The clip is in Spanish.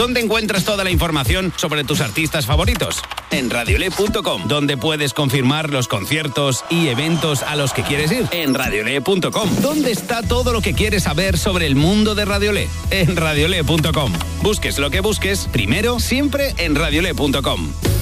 ¿Dónde encuentras toda la información sobre tus artistas favoritos? En radiole.com, donde puedes confirmar los conciertos y eventos a los que quieres ir. En radiole.com, ¿dónde está todo lo que quieres saber sobre el mundo de Radiole? En radiole.com. Busques lo que busques, primero, siempre en radiole.com.